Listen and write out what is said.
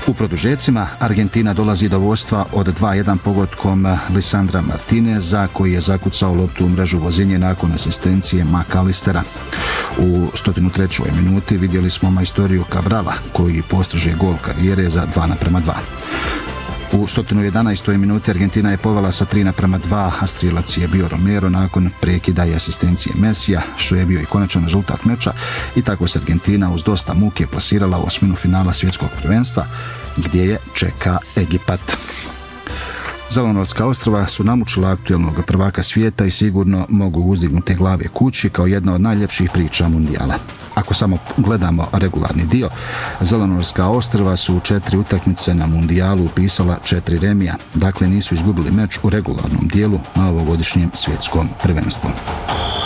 U produžecima Argentina dolazi do vodstva od 2-1 pogodkom Lisandra Martineza, koji je zakucao loptu u mrežu Vozinje nakon asistencije McAllistera. U 103. minuti vidjeli smo majstoriju Cabrala, koji postiže gol karijere za 2:2. U 111. minuti Argentina je povela sa 3:2, a strijelac je bio Romero nakon prekida i asistencije Messija, što je bio i konačan rezultat meča, i tako se Argentina uz dosta muke plasirala u osminu finala svjetskog prvenstva, gdje je čeka Egipat. Zelenortska ostrva su namučila aktuelnog prvaka svijeta i sigurno mogu uzdignuti glave kući kao jedna od najljepših priča mundijala. Ako samo gledamo regularni dio, Zelenortska ostrva su u 4 utakmice na mundijalu upisala 4 remija, dakle nisu izgubili meč u regularnom dijelu na ovogodišnjem svjetskom prvenstvu.